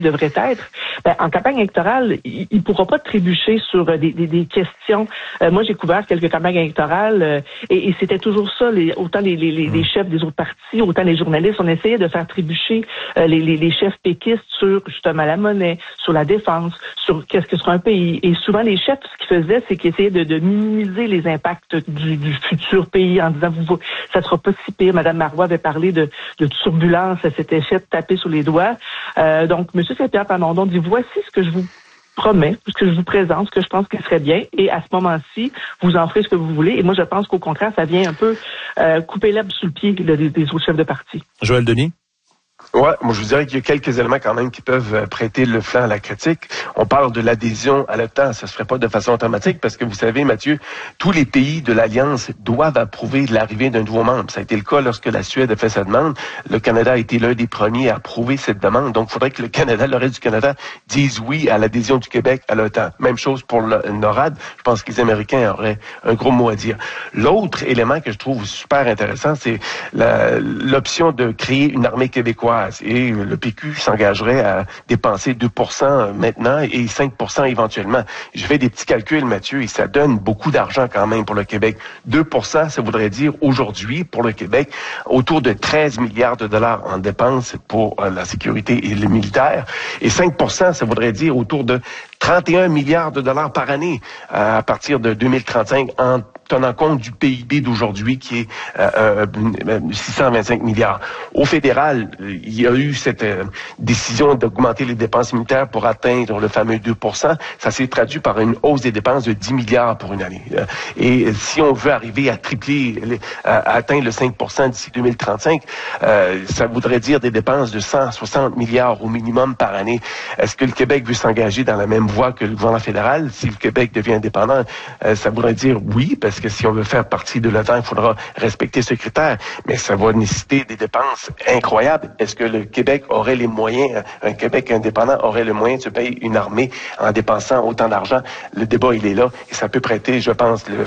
devrait être, en campagne électorale, il pourra pas trébucher sur des questions. Moi, j'ai couvert quelques campagnes électorales et c'était toujours ça, autant les chefs des autres partis, autant les journalistes, on essayait de faire trébucher les chefs péquistes sur justement la monnaie, sur la défense, sur qu'est-ce que sera un pays. Et souvent, les chefs, ce qu'ils faisaient, c'est qu'ils essayaient de minimiser les impacts du futur pays en disant, ça sera pas si pire. Madame Marois avait parlé de turbulence, elle s'était fait taper sur les doigts. Donc, M. Saint-Pierre Plamondon dit, voici ce que je vous promets, ce que je vous présente, ce que je pense qu'il serait bien, et à ce moment-ci, vous en ferez ce que vous voulez. Et moi, je pense qu'au contraire, ça vient un peu couper l'herbe sous le pied des autres chefs de parti. Joël Denis? Ouais, moi je vous dirais qu'il y a quelques éléments quand même qui peuvent prêter le flanc à la critique. On parle de l'adhésion à l'OTAN, ça se ferait pas de façon automatique parce que vous savez, Mathieu, tous les pays de l'Alliance doivent approuver l'arrivée d'un nouveau membre. Ça a été le cas lorsque la Suède a fait sa demande. Le Canada a été l'un des premiers à approuver cette demande. Donc il faudrait que le reste du Canada dise oui à l'adhésion du Québec à l'OTAN. Même chose pour le NORAD. Je pense que les Américains auraient un gros mot à dire. L'autre élément que je trouve super intéressant, c'est l'option de créer une armée québécoise. Et le PQ s'engagerait à dépenser 2% maintenant et 5% éventuellement. Je fais des petits calculs, Mathieu, et ça donne beaucoup d'argent quand même pour le Québec. 2%, ça voudrait dire aujourd'hui, pour le Québec, autour de 13 milliards de dollars en dépenses pour la sécurité et le militaire. Et 5%, ça voudrait dire autour de 31 milliards de dollars par année à partir de 2035 en tenant compte du PIB d'aujourd'hui qui est 625 milliards. Au fédéral, il y a eu cette décision d'augmenter les dépenses militaires pour atteindre le fameux 2%. Ça s'est traduit par une hausse des dépenses de 10 milliards pour une année. Et si on veut arriver à tripler, à atteindre le 5% d'ici 2035, ça voudrait dire des dépenses de 160 milliards au minimum par année. Est-ce que le Québec veut s'engager dans la même voie que le gouvernement fédéral? Si le Québec devient indépendant, ça voudrait dire oui, parce que si on veut faire partie de l'OTAN, il faudra respecter ce critère. Mais ça va nécessiter des dépenses incroyables. Est-ce que le Québec aurait les moyens, un Québec indépendant aurait le moyen de se payer une armée en dépensant autant d'argent? Le débat, il est là. Et ça peut prêter, je pense, le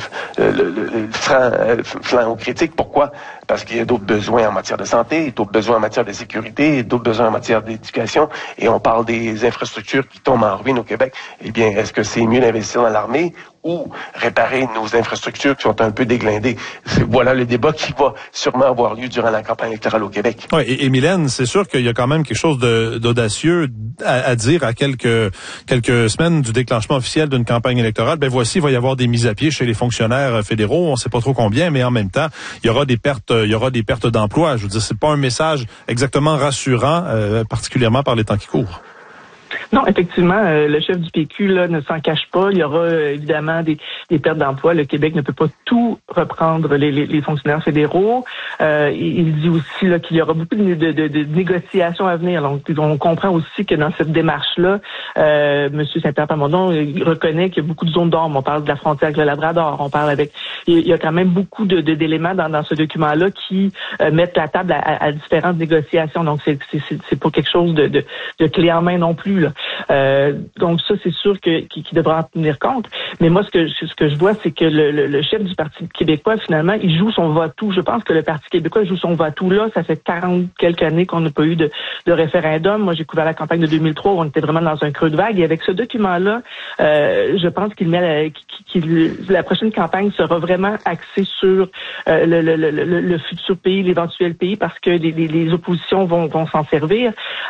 flanc aux critiques. Pourquoi? Parce qu'il y a d'autres besoins en matière de santé, d'autres besoins en matière de sécurité, d'autres besoins en matière d'éducation. Et on parle des infrastructures qui tombent en ruine au Québec. Eh bien, est-ce que c'est mieux d'investir dans l'armée ou réparer nos infrastructures qui sont un peu déglindées? Voilà le débat qui va sûrement avoir lieu durant la campagne électorale au Québec. Oui, et Mylène, c'est sûr qu'il y a quand même quelque chose d'audacieux à dire à quelques semaines du déclenchement officiel d'une campagne électorale. Ben voici, il va y avoir des mises à pied chez les fonctionnaires fédéraux. On ne sait pas trop combien, mais en même temps, il y aura des pertes d'emploi. Je veux dire, c'est pas un message exactement rassurant, particulièrement par les temps qui courent. Non, effectivement, le chef du PQ là ne s'en cache pas. Il y aura évidemment des pertes d'emploi. Le Québec ne peut pas tout reprendre les fonctionnaires fédéraux. Il dit aussi là qu'il y aura beaucoup de négociations à venir. Donc, on comprend aussi que dans cette démarche-là, M. Saint-Pierre Plamondon reconnaît qu'il y a beaucoup de zones d'ombre. On parle de la frontière avec le Labrador. On parle il y a quand même beaucoup d'éléments dans ce document-là qui mettent la table à différentes négociations. Donc, c'est pas quelque chose de clé en main non plus, là. Donc ça, c'est sûr qu'il devra en tenir compte. Mais moi, ce que je vois, c'est que le chef du Parti québécois, finalement, il joue son va-tout. Je pense que le Parti québécois joue son va-tout là. Ça fait 40 quelques années qu'on n'a pas eu de référendum. Moi, j'ai couvert la campagne de 2003 où on était vraiment dans un creux de vague. Et avec ce document-là, je pense la prochaine campagne sera vraiment axée sur le futur pays, l'éventuel pays, parce que les oppositions vont s'en servir.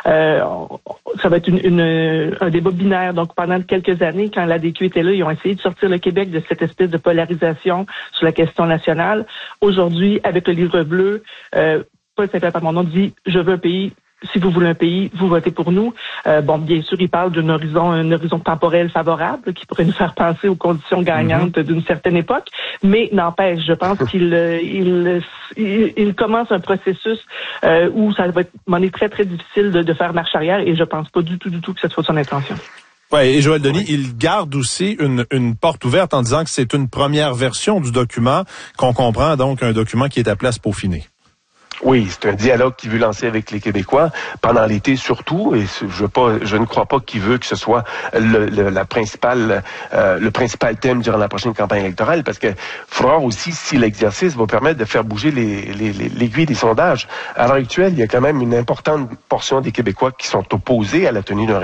Ça va être un débat binaire. Donc, pendant quelques années, quand l'ADQ était là, ils ont essayé de sortir le Québec de cette espèce de polarisation sur la question nationale. Aujourd'hui, avec le livre bleu, Paul Saint-Pierre Plamondon dit « Je veux un pays. Si vous voulez un pays, vous votez pour nous. » Bon, bien sûr, il parle d'un horizon temporel favorable qui pourrait nous faire penser aux conditions gagnantes d'une certaine époque. Mais n'empêche, je pense qu'il commence un processus où ça va être très, très difficile de faire marche arrière, et je pense pas du tout que ce soit son intention. Ouais, et Joël Denis, il garde aussi une porte ouverte en disant que c'est une première version du document, qu'on comprend donc un document qui est appelé à se peaufiner. Oui, c'est un dialogue qu'il veut lancer avec les Québécois pendant l'été surtout, et je ne crois pas qu'il veut que ce soit le principal thème durant la prochaine campagne électorale, parce que faudra aussi, si l'exercice va permettre de faire bouger l'aiguille des sondages. À l'heure actuelle, il y a quand même une importante portion des Québécois qui sont opposés à la tenue d'un